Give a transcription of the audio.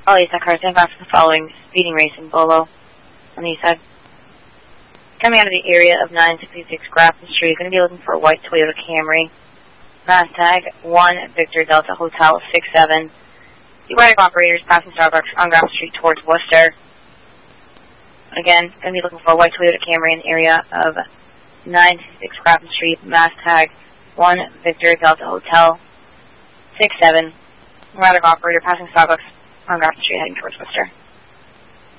All east side cars, stand back for the following speeding race in Bolo on the east side. Coming out of the area of 966 Grafton Street, going to be looking for a white Toyota Camry. Mass tag 1 Victor Delta Hotel 67. The right operators passing Starbucks on Grafton Street towards Worcester. Again, going to be looking for a white Toyota Camry in the area of 966 Grafton Street. Mass tag 1 Victor Delta Hotel 67. Right operator passing Starbucks on Grafton Street heading towards Worcester.